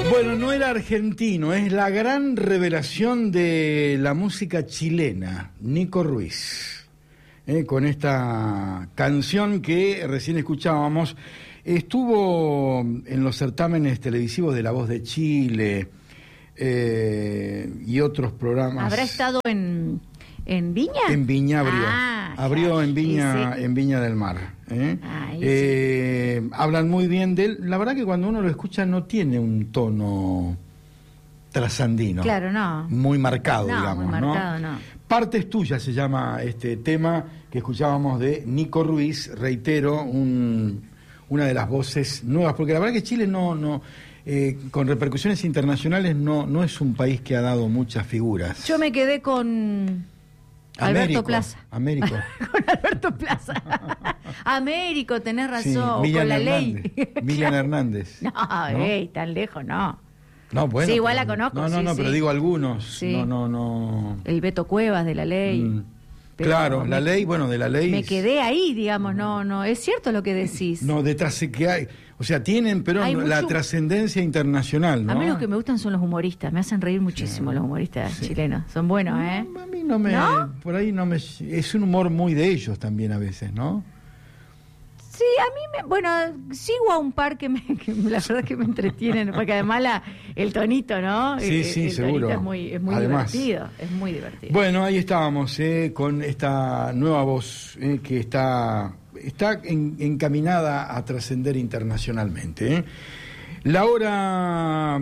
Bueno, no era argentino, es la gran revelación de la música chilena, Nico Ruiz, con esta canción que recién escuchábamos. Estuvo en los certámenes televisivos de La Voz de Chile y otros programas. ¿Habrá estado en Viña? En Viña abrió. Abrió en Viña, sí. En Viña del Mar. Sí. Hablan muy bien de él. La verdad que cuando uno lo escucha no tiene un tono trasandino. Claro, no. Muy marcado, No, digamos, muy marcado, ¿no? Partes tuyas se llama este tema que escuchábamos de Nico Ruiz, reitero, una de las voces nuevas, porque la verdad que Chile con repercusiones internacionales no es un país que ha dado muchas figuras. Yo me quedé con Alberto Plaza. Américo. Con Alberto Plaza. Américo, tenés razón, sí, con la Hernández. ley. Milian Hernández. No, tan lejos, no. No, bueno. Sí, igual la conozco. No, pero digo algunos. Sí. No. El Beto Cuevas de la ley. Claro, la ley, bueno, de la ley. Me quedé ahí, digamos, no, es cierto lo que decís. No, detrás que hay, o sea, tienen, pero Hay la mucho... trascendencia internacional, ¿no? A mí los que me gustan son los humoristas, me hacen reír muchísimo los humoristas chilenos, son buenos, ¿eh? A mí no me, por ahí no me, es un humor muy de ellos también a veces, ¿no? Sí, a mí sigo a un par que la verdad que me entretienen, porque además el tonito, ¿no? Sí, el seguro. Es muy Además, divertido, es muy divertido. Bueno, ahí estábamos, con esta nueva voz que está encaminada a trascender internacionalmente. La hora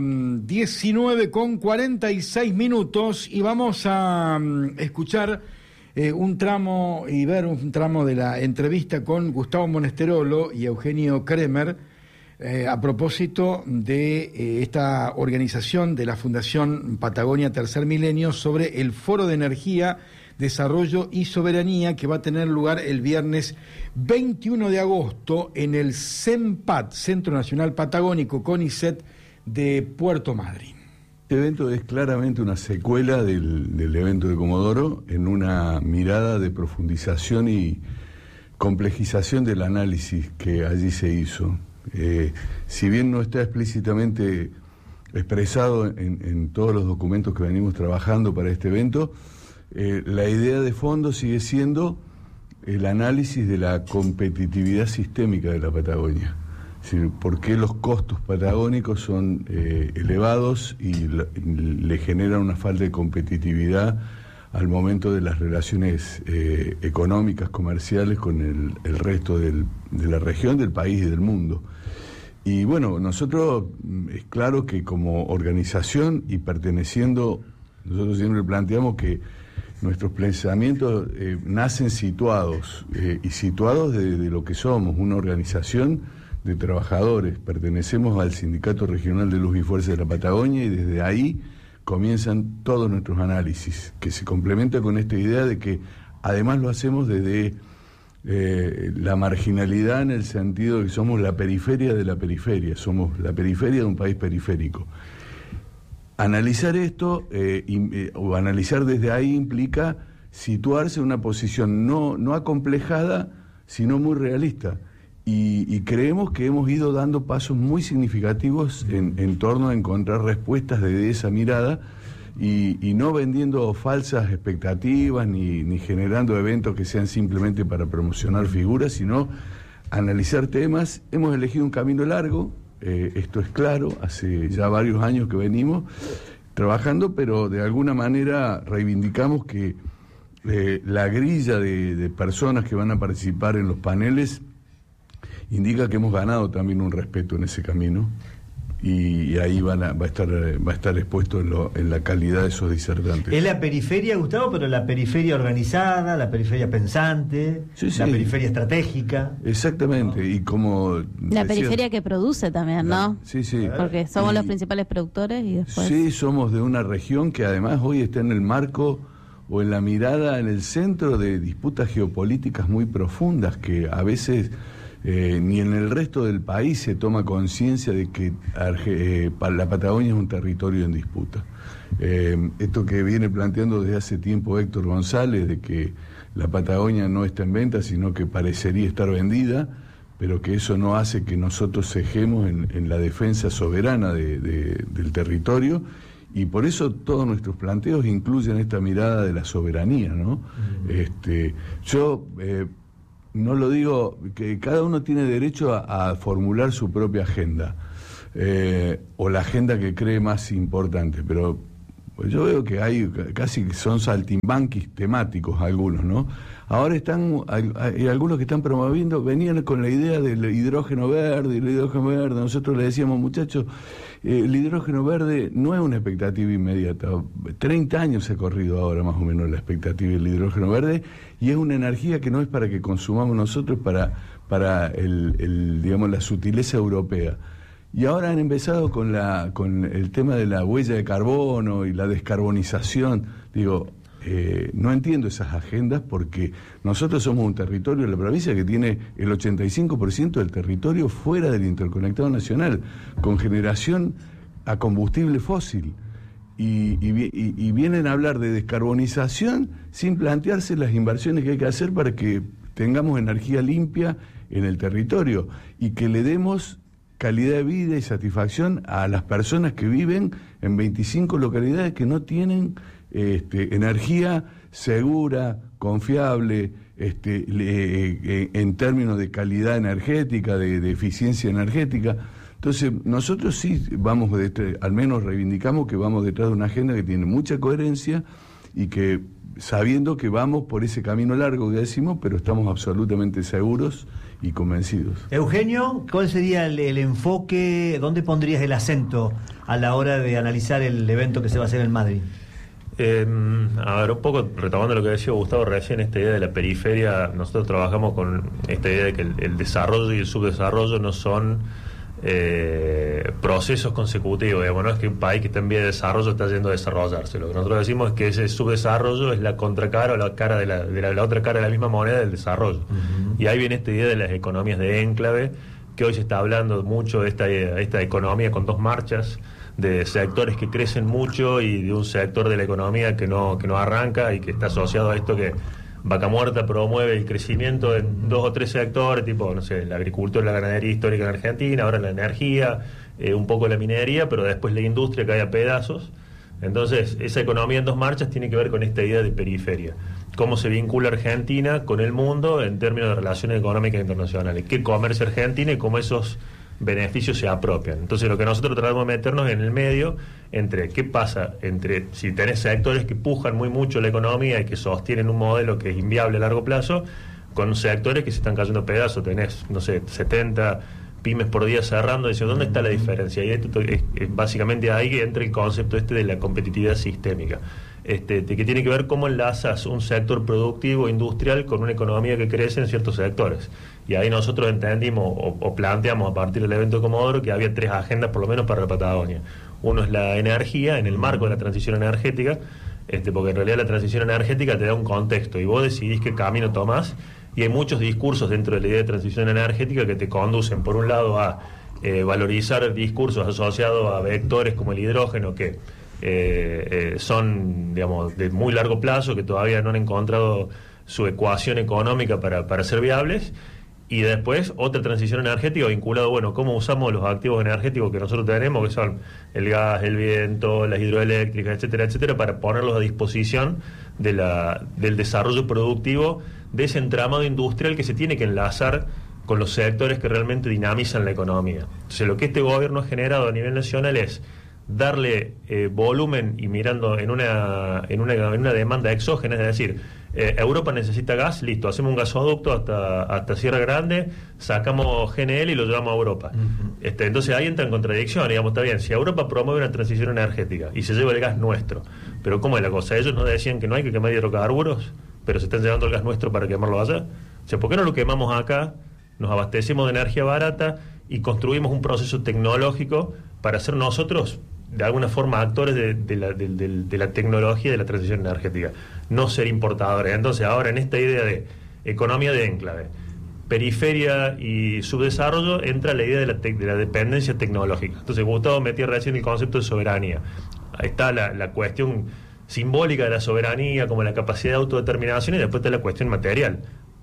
19:46 y vamos a escuchar un tramo y ver un tramo de la entrevista con Gustavo Monesterolo y Eugenio Kremer a propósito de esta organización de la Fundación Patagonia Tercer Milenio sobre el Foro de Energía, Desarrollo y Soberanía que va a tener lugar el viernes 21 de agosto en el CENPAT, Centro Nacional Patagónico CONICET de Puerto Madryn. Este evento es claramente una secuela del evento de Comodoro en una mirada de profundización y complejización del análisis que allí se hizo. Si bien no está explícitamente expresado en todos los documentos que venimos trabajando para este evento, la idea de fondo sigue siendo el análisis de la competitividad sistémica de la Patagonia. Es decir, por qué los costos patagónicos son elevados y le generan una falta de competitividad al momento de las relaciones económicas, comerciales con el resto de la región, del país y del mundo. Y bueno, nosotros es claro que como organización y perteneciendo, nosotros siempre planteamos que nuestros pensamientos nacen situados y situados de lo que somos, una organización de trabajadores. Pertenecemos al Sindicato Regional de Luz y Fuerza de la Patagonia y desde ahí comienzan todos nuestros análisis, que se complementa con esta idea de que además lo hacemos desde la marginalidad en el sentido de que somos la periferia de la periferia, somos la periferia de un país periférico. Analizar esto o analizar desde ahí implica situarse en una posición no acomplejada, sino muy realista. Y creemos que hemos ido dando pasos muy significativos en torno a encontrar respuestas desde esa mirada y no vendiendo falsas expectativas ni generando eventos que sean simplemente para promocionar figuras, sino analizar temas. Hemos elegido un camino largo, esto es claro, hace ya varios años que venimos trabajando, pero de alguna manera reivindicamos que la grilla de personas que van a participar en los paneles indica que hemos ganado también un respeto en ese camino y ahí va a estar expuesto en la calidad de esos disertantes. Es la periferia, Gustavo, pero la periferia organizada, la periferia pensante, la periferia estratégica. Exactamente, ¿no? Y como la periferia que produce también, ¿no? Sí. Porque somos los principales productores y después... Sí, somos de una región que además hoy está en el marco o en la mirada, en el centro de disputas geopolíticas muy profundas que a veces... ni en el resto del país se toma conciencia de que la Patagonia es un territorio en disputa. Esto que viene planteando desde hace tiempo Héctor González, de que la Patagonia no está en venta, sino que parecería estar vendida, pero que eso no hace que nosotros cejemos en la defensa soberana del territorio, y por eso todos nuestros planteos incluyen esta mirada de la soberanía, ¿no? Yo no lo digo, que cada uno tiene derecho a formular su propia agenda, o la agenda que cree más importante, pero pues yo veo que hay casi son saltimbanquis temáticos algunos, ¿no? Ahora hay algunos que están promoviendo, venían con la idea del hidrógeno verde, nosotros le decíamos, muchachos, el hidrógeno verde no es una expectativa inmediata, 30 años se ha corrido ahora más o menos la expectativa del hidrógeno verde, y es una energía que no es para que consumamos nosotros, para digamos, la sutileza europea. Y ahora han empezado con el tema de la huella de carbono y la descarbonización. Digo, no entiendo esas agendas, porque nosotros somos un territorio de la provincia que tiene el 85% del territorio fuera del interconectado nacional, con generación a combustible fósil. Y vienen a hablar de descarbonización sin plantearse las inversiones que hay que hacer para que tengamos energía limpia en el territorio y que le demos calidad de vida y satisfacción a las personas que viven en 25 localidades que no tienen energía segura, confiable, en términos de calidad energética, de eficiencia energética. Entonces, nosotros sí vamos, al menos reivindicamos que vamos detrás de una agenda que tiene mucha coherencia y que, sabiendo que vamos por ese camino largo que decimos, pero estamos absolutamente seguros y convencidos. Eugenio, ¿cuál sería el enfoque, dónde pondrías el acento a la hora de analizar el evento que se va a hacer en Madrid? A ver, un poco retomando lo que decía Gustavo recién, esta idea de la periferia, nosotros trabajamos con esta idea de que el desarrollo y el subdesarrollo no son procesos consecutivos, digamos, no es que un país que está en vía de desarrollo está yendo a desarrollarse. Lo que nosotros decimos es que ese subdesarrollo es la contracara o la cara de la otra cara de la misma moneda del desarrollo. Y ahí viene esta idea de las economías de enclave, que hoy se está hablando mucho de esta economía con dos marchas, de sectores que crecen mucho y de un sector de la economía que no arranca y que está asociado a esto que Vaca Muerta promueve el crecimiento en 2 o 3 sectores, tipo, no sé, la agricultura, la ganadería histórica en Argentina, ahora la energía, un poco la minería, pero después la industria cae a pedazos. Entonces, esa economía en dos marchas tiene que ver con esta idea de periferia. Cómo se vincula Argentina con el mundo en términos de relaciones económicas internacionales. Qué comercia Argentina y cómo esos beneficios se apropian. Entonces, lo que nosotros tratamos de meternos en el medio entre qué pasa entre si tenés sectores que pujan muy mucho la economía y que sostienen un modelo que es inviable a largo plazo, con sectores que se están cayendo a pedazos. Tenés, no sé, 70 pymes por día cerrando, diciendo, ¿dónde está la diferencia? Y esto es básicamente ahí que entra el concepto de la competitividad sistémica, que tiene que ver cómo enlazas un sector productivo industrial con una economía que crece en ciertos sectores. Y ahí nosotros entendimos o planteamos a partir del evento de Comodoro que había 3 agendas por lo menos para la Patagonia. Uno es la energía, en el marco de la transición energética, porque en realidad la transición energética te da un contexto y vos decidís qué camino tomás. Y hay muchos discursos dentro de la idea de transición energética que te conducen, por un lado, a valorizar discursos asociados a vectores como el hidrógeno, que son, digamos, de muy largo plazo, que todavía no han encontrado su ecuación económica para ser viables. Y después, otra transición energética vinculada, bueno, cómo usamos los activos energéticos que nosotros tenemos, que son el gas, el viento, las hidroeléctricas, etcétera, etcétera, para ponerlos a disposición del desarrollo productivo de ese entramado industrial que se tiene que enlazar con los sectores que realmente dinamizan la economía. Entonces, lo que este gobierno ha generado a nivel nacional es darle volumen y mirando en una demanda exógena, es decir, Europa necesita gas, listo, hacemos un gasoducto hasta Sierra Grande, sacamos GNL y lo llevamos a Europa. Entonces ahí entra en contradicción, digamos, está bien, si Europa promueve una transición energética y se lleva el gas nuestro, pero ¿cómo es la cosa? Ellos nos decían que no hay que quemar hidrocarburos, pero se están llevando el gas nuestro para quemarlo allá. O sea, ¿por qué no lo quemamos acá, nos abastecemos de energía barata y construimos un proceso tecnológico para ser nosotros de alguna forma actores de la tecnología y de la transición energética, no ser importadores? Entonces ahora en esta idea de economía de enclave, periferia y subdesarrollo entra la idea de la dependencia tecnológica. Entonces Gustavo metía recién el concepto de soberanía. Ahí está la cuestión simbólica de la soberanía como la capacidad de autodeterminación, y después está la cuestión material.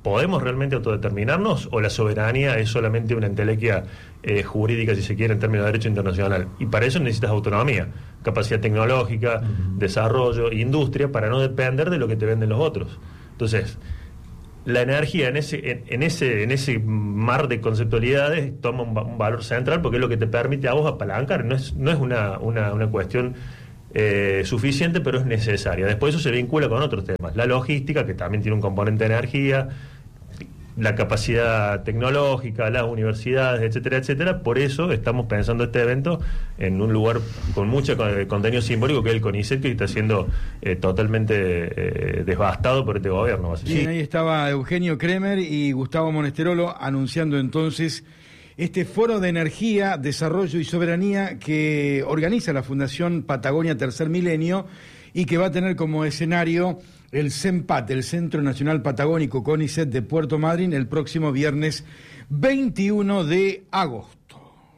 ¿podemos realmente autodeterminarnos o la soberanía es solamente una entelequia jurídica, si se quiere, en términos de derecho internacional? Y para eso necesitas autonomía, capacidad tecnológica, desarrollo, industria, para no depender de lo que te venden los otros. Entonces, la energía en ese mar de conceptualidades toma un valor central, porque es lo que te permite a vos apalancar. No es una cuestión suficiente, pero es necesaria. Después eso se vincula con otros temas. La logística, que también tiene un componente de energía, la capacidad tecnológica, las universidades, etcétera, etcétera. Por eso estamos pensando este evento en un lugar con mucho contenido simbólico, que es el CONICET, que está siendo totalmente devastado por este gobierno. Bien, ahí estaba Eugenio Kremer y Gustavo Monesterolo anunciando entonces este foro de energía, desarrollo y soberanía que organiza la Fundación Patagonia Tercer Milenio y que va a tener como escenario el CENPAT, el Centro Nacional Patagónico CONICET de Puerto Madryn, el próximo viernes 21 de agosto.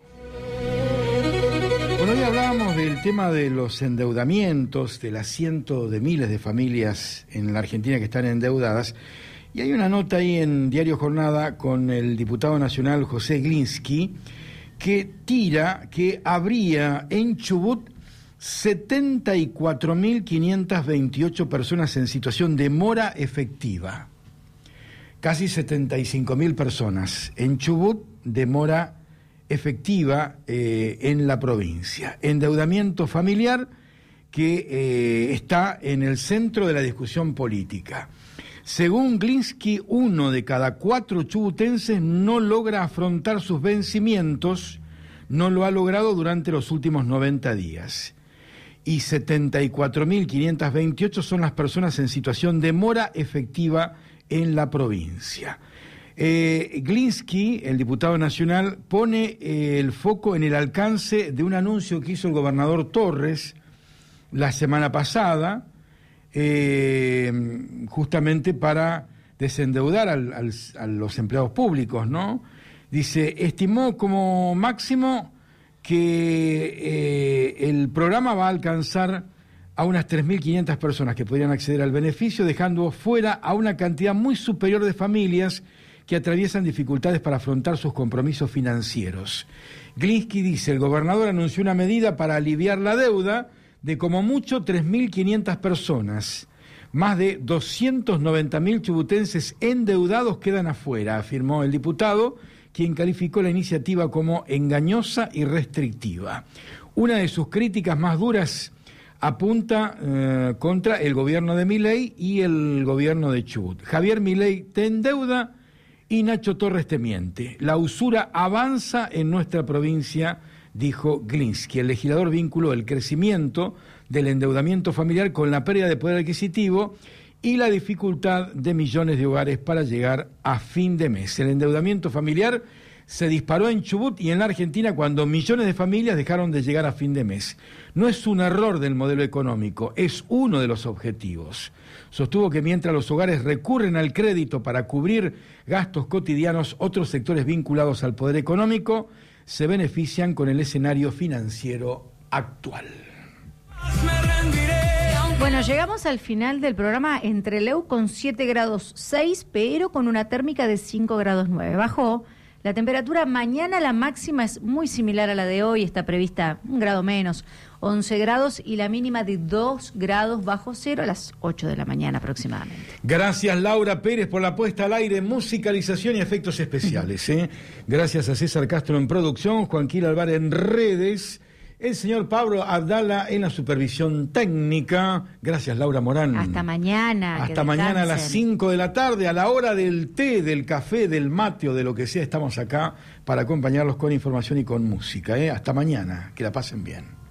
Bueno, hoy hablábamos del tema de los endeudamientos, de las cientos de miles de familias en la Argentina que están endeudadas, y hay una nota ahí en Diario Jornada con el diputado nacional José Glinsky, que tira que habría en Chubut 74.528 personas en situación de mora efectiva. Casi 75.000 personas en Chubut de mora efectiva en la provincia. Endeudamiento familiar que está en el centro de la discusión política. Según Glinsky, 1 de cada 4 chubutenses no logra afrontar sus vencimientos, no lo ha logrado durante los últimos 90 días. Y 74.528 son las personas en situación de mora efectiva en la provincia. Glinsky, el diputado nacional, pone el foco en el alcance de un anuncio que hizo el gobernador Torres la semana pasada, justamente para desendeudar a los empleados públicos, ¿no? Dice, estimó como máximo que el programa va a alcanzar a unas 3.500 personas que podrían acceder al beneficio, dejando fuera a una cantidad muy superior de familias que atraviesan dificultades para afrontar sus compromisos financieros. Glinsky dice, el gobernador anunció una medida para aliviar la deuda de como mucho 3.500 personas. Más de 290.000 chubutenses endeudados quedan afuera, afirmó el diputado, quien calificó la iniciativa como engañosa y restrictiva. Una de sus críticas más duras apunta contra el gobierno de Milei y el gobierno de Chubut. Javier Milei te endeuda y Nacho Torres te miente. La usura avanza en nuestra provincia, dijo Glinsky. El legislador vinculó el crecimiento del endeudamiento familiar con la pérdida de poder adquisitivo y la dificultad de millones de hogares para llegar a fin de mes. El endeudamiento familiar se disparó en Chubut y en la Argentina cuando millones de familias dejaron de llegar a fin de mes. No es un error del modelo económico, es uno de los objetivos. Sostuvo que mientras los hogares recurren al crédito para cubrir gastos cotidianos, otros sectores vinculados al poder económico se benefician con el escenario financiero actual. Bueno, llegamos al final del programa en Trelew con 7 grados 6, pero con una térmica de 5 grados 9. Bajó la temperatura. Mañana la máxima es muy similar a la de hoy, está prevista 1 grado menos, 11 grados, y la mínima de 2 grados bajo cero a las 8 de la mañana aproximadamente. Gracias, Laura Pérez, por la puesta al aire, musicalización y efectos especiales. Gracias a César Castro en producción, Juanquil Alvar en redes, el señor Pablo Abdala en la supervisión técnica. Gracias, Laura Morán. Hasta mañana. Hasta mañana a las 5 de la tarde, a la hora del té, del café, del mate o de lo que sea. Estamos acá para acompañarlos con información y con música. Hasta mañana. Que la pasen bien.